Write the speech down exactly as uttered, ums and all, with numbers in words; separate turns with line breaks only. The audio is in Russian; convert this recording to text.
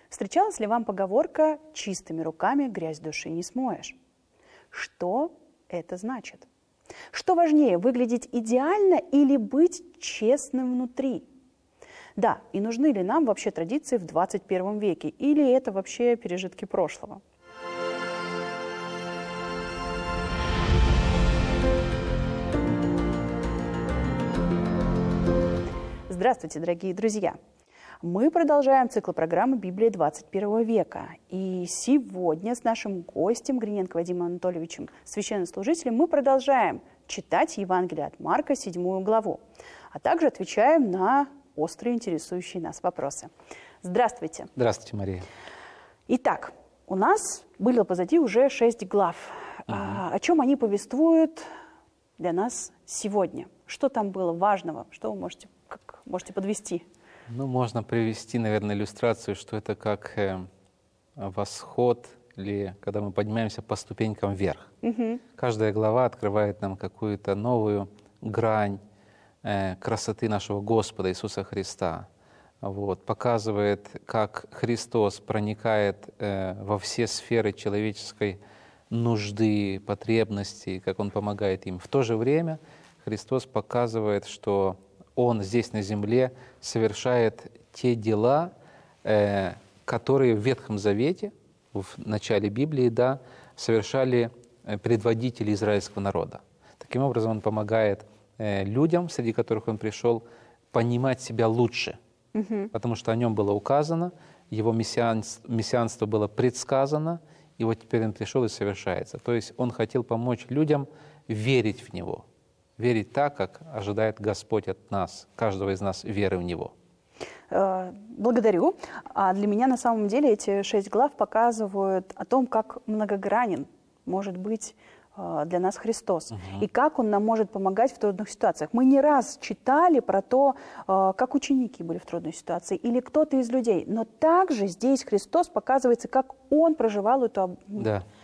Встречалась ли вам поговорка «чистыми руками грязь души не смоешь»? Что это значит? Что важнее, выглядеть идеально или быть честным внутри? Да, и нужны ли нам вообще традиции в двадцать первом веке, или это вообще пережитки прошлого? Здравствуйте, дорогие друзья! Мы продолжаем цикл программы «Библия двадцать первого века». И сегодня с нашим гостем Гриненко Вадимом Анатольевичем, священнослужителем, мы продолжаем читать Евангелие от Марка, седьмую главу, а также отвечаем на острые интересующие нас вопросы. Здравствуйте.
Здравствуйте, Мария.
Итак, у нас было позади уже шесть глав. Угу. А, о чем они повествуют для нас сегодня? Что там было важного? Что вы можете, как можете подвести?
Ну, можно привести, наверное, иллюстрацию, что это как э, восход, или когда мы поднимаемся по ступенькам вверх. Угу. Каждая глава открывает нам какую-то новую грань э, красоты нашего Господа Иисуса Христа. Вот, показывает, как Христос проникает э, во все сферы человеческой нужды, потребностей, как Он помогает им. В то же время Христос показывает, что Он здесь на земле совершает те дела, э, которые в Ветхом Завете, в начале Библии, да, совершали предводители израильского народа. Таким образом, Он помогает э, людям, среди которых Он пришел, понимать себя лучше, угу. потому что о Нем было указано, Его мессианство, мессианство было предсказано, и вот теперь Он пришел и совершается. То есть Он хотел помочь людям верить в Него. Верить так, как ожидает Господь от нас, каждого из нас веры в Него.
Благодарю. А для меня на самом деле эти шесть глав показывают о том, как многогранен может быть для нас Христос. Угу. И как Он нам может помогать в трудных ситуациях. Мы не раз читали про то, как ученики были в трудной ситуации, или кто-то из людей. Но также здесь Христос показывается, как Он проживал эту
да.